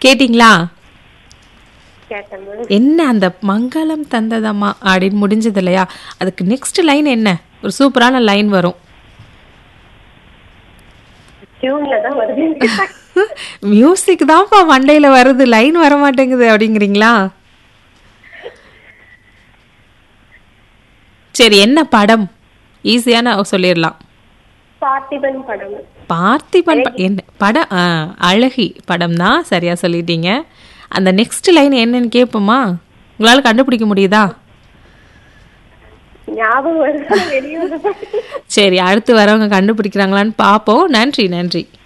கேட்டிங்களா? கேட்டேன் மேம். என்ன அந்த மங்களம் தந்ததம்மா அப்படின்னு முடிஞ்சது இல்லையா? அதுக்கு நெக்ஸ்ட் லைன் என்ன? ஒரு சூப்பரான லைன் வரும். டியூன்ல தான் வருது. மியூசிக் தான்ப்பா மண்டையில வருது, லைன் வர மாட்டேங்குது அப்படிங்கிறீங்களா? சரி, என்ன படம்? ஈஸியான சொல்லிடலாம். பார்த்திபன் படம். பார்த்திபன் என்ன படம்? அழகி படம் தான், சரியா சொல்லிட்டீங்க. அந்த நெக்ஸ்ட் லைன் என்னன்னு கேட்போமா? உங்களால கண்டுபிடிக்க முடியுதா? ஞாபகம் வருது வெளியே. சரி, அடுத்து வரவங்க கண்டுபிடிக்கிறாங்களான்னு பார்ப்போம். நன்றி நன்றி.